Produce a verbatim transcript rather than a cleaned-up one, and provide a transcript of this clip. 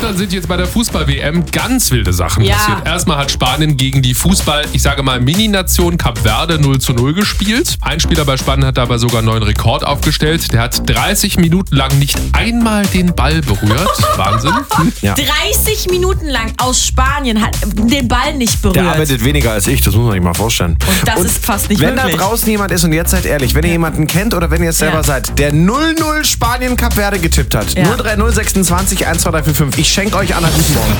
Und dann sind jetzt bei der Fußball-W M ganz wilde Sachen Ja. passiert. Erstmal hat Spanien gegen die Fußball, ich sage mal, Mini-Nation Kap Verde null zu null gespielt. Ein Spieler bei Spanien hat dabei sogar einen neuen Rekord aufgestellt. Der hat dreißig Minuten lang nicht einmal den Ball berührt. Wahnsinn. Ja. dreißig Minuten lang aus Spanien hat den Ball nicht berührt. Der arbeitet weniger als ich, das muss man sich mal vorstellen. Und das ist fast nicht wenn möglich. da draußen jemand ist, und jetzt seid ehrlich, wenn ihr jemanden kennt oder wenn ihr es selber Ja. seid, der null null Spanien Kap Verde getippt hat, Ja. null drei null sechsundzwanzig eins zwei drei vier fünf, ich schenke euch Anna guten Morgen.